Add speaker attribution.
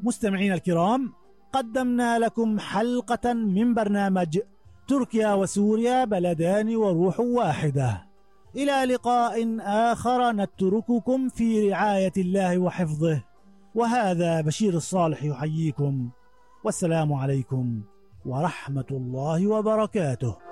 Speaker 1: مستمعين الكرام، قدمنا لكم حلقة من برنامج تركيا وسوريا بلدان وروح واحدة. إلى لقاء آخر نترككم في رعاية الله وحفظه، وهذا بشير الصالح يحييكم، والسلام عليكم ورحمة الله وبركاته.